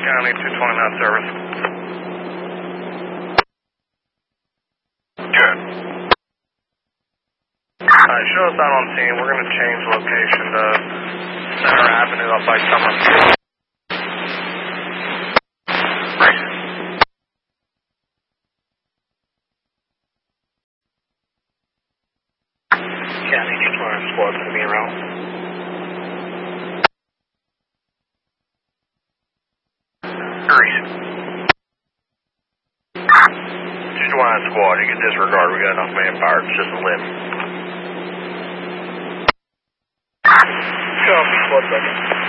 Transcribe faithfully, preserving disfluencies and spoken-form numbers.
County two twenty-nine service. Good. Alright, show us out on scene. We're going to change location to Center Avenue up by Summer. Right. County two twenty-nine squad going to be around. Grease. two twenty-nine squad, you can disregard. We got enough manpower. It's just a limb. Copy, squad second.